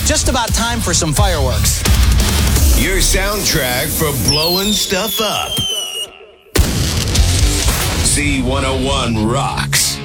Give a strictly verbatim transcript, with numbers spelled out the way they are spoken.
just about time for some fireworks. Your soundtrack for blowing stuff up. Z one oh one rocks.